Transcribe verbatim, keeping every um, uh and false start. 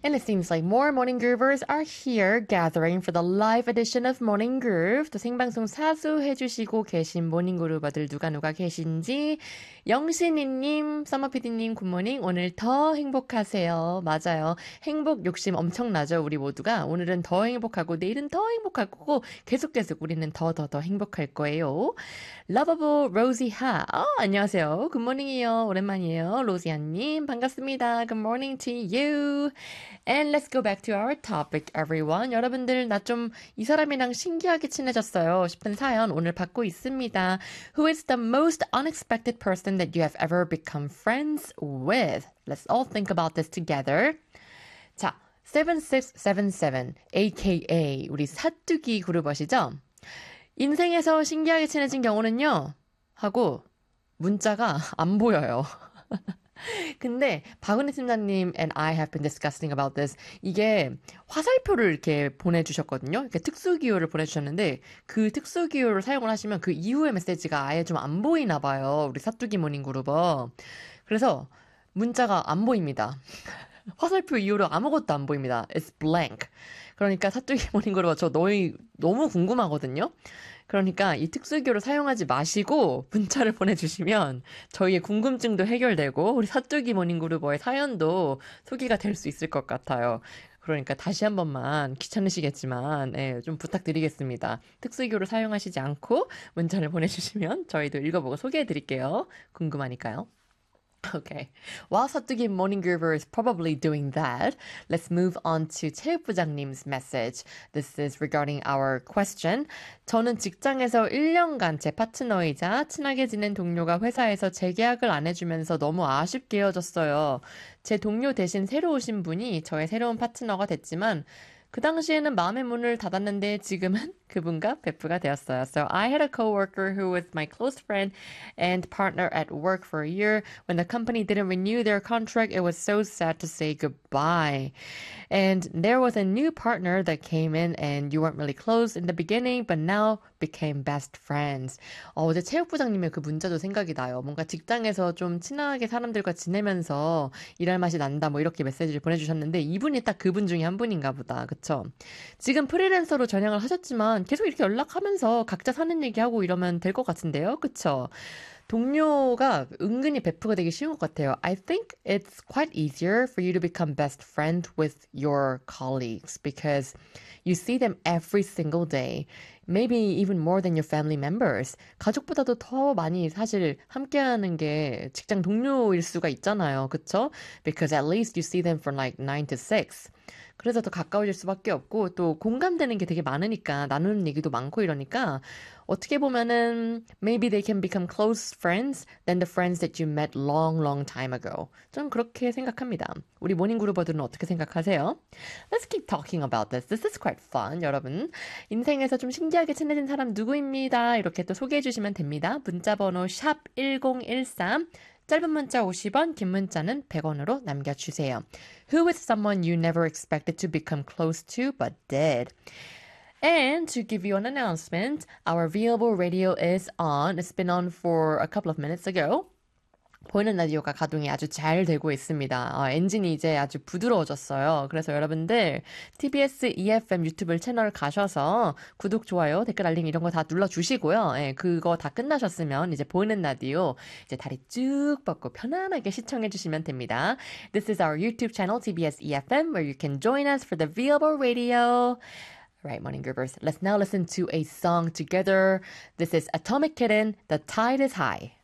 And it seems like more Morning Groovers are here gathering for the live edition of Morning Groove. 또 생방송 사수해주시고 계신 모닝 그루버들 누가 누가 계신지 영신이님, 서머피디님 굿모닝. 오늘 더 행복하세요. 맞아요. 행복 욕심 엄청나죠. 우리 모두가. 오늘은 더 행복하고 내일은 더 행복할 거고 계속 계속 우리는 더 더 더 행복할 거예요. Lovable Rosie Ha. 어, 안녕하세요. 굿모닝이요. 오랜만이에요. 로지아님 반갑습니다. Good morning to you. And let's go back to our topic, everyone. 여러분들 나 좀 이 사람이랑 신기하게 친해졌어요 싶은 사연 오늘 받고 있습니다. Who is the most unexpected person that you have ever become friends with? Let's all think about this together. 자, 칠육칠칠, aka 우리 사뚜기 그룹 아시죠? 인생에서 신기하게 친해진 경우는요? 하고 문자가 안 보여요. 근데 박은혜 팀장님 and I have been discussing about this. 이게 화살표를 이렇게 보내주셨거든요. 이렇게 특수기호를 보내주셨는데 그 특수기호를 사용을 하시면 그 이후의 메시지가 아예 좀 안 보이나 봐요. 우리 사뚜기 모닝그룹은. 그래서 문자가 안 보입니다. 화살표 이후로 아무것도 안 보입니다. It's blank. 그러니까 사뚜기 모닝그룹은 저 너희 너무 궁금하거든요. 그러니까 이 특수기호를 사용하지 마시고 문자를 보내주시면 저희의 궁금증도 해결되고 우리 사뚜기 모닝그룹의 사연도 소개가 될 수 있을 것 같아요. 그러니까 다시 한 번만 귀찮으시겠지만 예, 좀 부탁드리겠습니다. 특수기호를 사용하시지 않고 문자를 보내주시면 저희도 읽어보고 소개해드릴게요. 궁금하니까요. Okay. While 사뚜기 Morning Groover is probably doing that, let's move on to 체육부장님's message. This is regarding our question. 저는 직장에서 일 년간 제 파트너이자 친하게 지낸 동료가 회사에서 재계약을 안 해주면서 너무 아쉽게 헤어졌어요. 제 동료 대신 새로 오신 분이 저의 새로운 파트너가 됐지만 그 당시에는 마음의 문을 닫았는데 지금은 그분과 베프가 되었어요. So I had a coworker who was my close friend and partner at work for a year. When the company didn't renew their contract, it was so sad to say goodbye. And there was a new partner that came in and you weren't really close in the beginning, but now became best friends. 어, 어제 체육부장님의 그 문자도 생각이 나요. 뭔가 직장에서 좀 친하게 사람들과 지내면서 일할 맛이 난다 뭐 이렇게 메시지를 보내주셨는데 이분이 딱 그분 중에 한 분인가 보다. 그쵸? 지금 프리랜서로 전향을 하셨지만 계속 이렇게 연락하면서 각자 사는 얘기하고 이러면 될 것 같은데요. 그쵸? 동료가 은근히 베프가 되기 쉬운 것 같아요. I think it's quite easier for you to become best friend with your colleagues because you see them every single day. Maybe even more than your family members. 가족보다도 더 많이 사실 함께하는 게 직장 동료일 수가 있잖아요. 그쵸? Because at least you see them from like nine to six. 그래서 더 가까워질 수밖에 없고 또 공감되는 게 되게 많으니까 나누는 얘기도 많고 이러니까 어떻게 보면은 maybe they can become close friends than the friends that you met long, long time ago. 좀 그렇게 생각합니다. 우리 모닝그루버들은 어떻게 생각하세요? Let's keep talking about this. This is quite fun, 여러분. 인생에서 좀 신기하게 친해진 사람 누구입니다. 이렇게 또 소개해 주시면 됩니다. 문자번호 샵 일공일삼 짧은 문자 오십 원, 긴 문자는 백 원으로 남겨주세요. Who is someone you never expected to become close to but did? And to give you an announcement, our Available Radio is on. It's been on for a couple of minutes ago. 보이는 라디오가 가동이 아주 잘 되고 있습니다. 어, 엔진이 이제 아주 부드러워졌어요. 그래서 여러분들 티비에스 이에프엠 유튜브 채널 가셔서 구독, 좋아요, 댓글 알림 이런 거 다 눌러주시고요. 예, 그거 다 끝나셨으면 이제 보이는 라디오 이제 다리 쭉 뻗고 편안하게 시청해 주시면 됩니다. This is our YouTube channel 티비에스 이에프엠 where you can join us for the Available Radio. Right, Morning Groovers. Let's now listen to a song together. This is Atomic Kitten, The Tide is High.